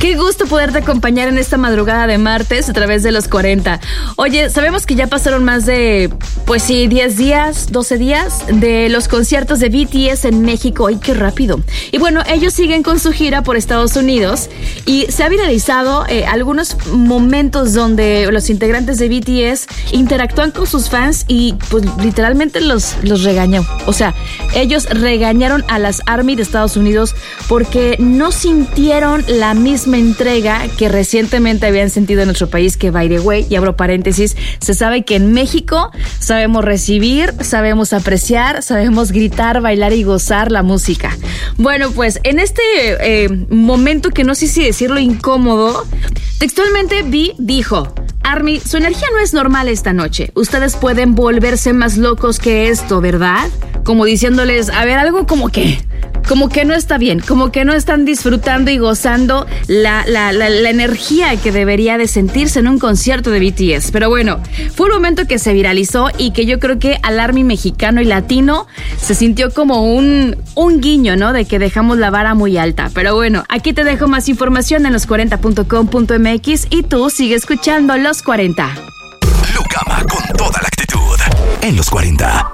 Qué gusto poderte acompañar en esta madrugada de martes a través de los 40. Oye, sabemos que ya pasaron más de, 10 días, 12 días de los conciertos de BTS en México. ¡Ay, qué rápido! Y bueno, ellos siguen con su gira por Estados Unidos y se ha viralizado algunos momentos donde los integrantes de BTS interactúan con sus fans y pues literalmente los regañó. O sea, ellos regañaron a las ARMY de Estados Unidos porque no sintieron la misma entrega que recientemente habían sentido en nuestro país, que, by the way, y abro paréntesis, se sabe que en México sabemos recibir, sabemos apreciar, sabemos gritar, bailar y gozar la música. Bueno, pues en este momento que no sé si decirlo incómodo, textualmente V dijo: ARMY, su energía no es normal esta noche. Ustedes pueden volverse más locos que esto, ¿verdad? Como diciéndoles, a ver, algo como que no está bien, como que no están disfrutando y gozando la energía que debería de sentirse en un concierto de BTS. Pero bueno, fue un momento que se viralizó y que yo creo que al ARMY mexicano y latino se sintió como un guiño, ¿no? De que dejamos la vara muy alta. Pero bueno, aquí te dejo más información en los40.com.mx y tú sigue escuchando Los 40. Lucama con toda la actitud en Los 40.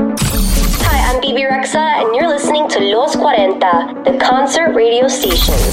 I'm Bibi Rexa, and you're listening to Los 40, the concert radio station.